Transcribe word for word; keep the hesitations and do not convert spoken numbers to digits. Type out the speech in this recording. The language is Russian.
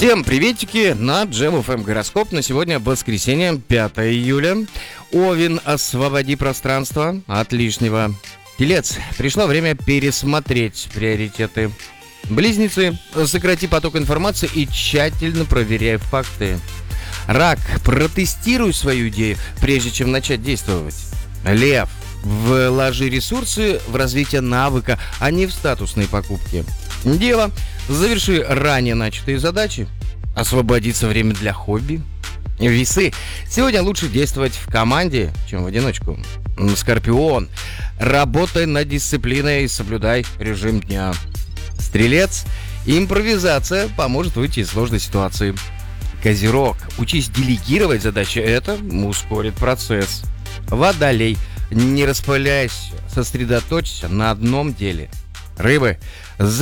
Всем приветики на Джем эф эм гороскоп на сегодня воскресенье, пятое июля. Овен, освободи пространство от лишнего. Телец, пришло время пересмотреть приоритеты. Близнецы, сократи поток информации и тщательно проверяй факты. Рак, протестируй свою идею, прежде чем начать действовать. Лев, вложи ресурсы в развитие навыка, а не в статусные покупки. Дева, заверши ранее начатые задачи. Освободится время для хобби. Весы, сегодня лучше действовать в команде, чем в одиночку. Скорпион, работай над дисциплиной и соблюдай режим дня. Стрелец, импровизация поможет выйти из сложной ситуации. Козерог, учись делегировать задачи, это ускорит процесс. Водолей, не распыляйся, сосредоточься на одном деле. Рыбы,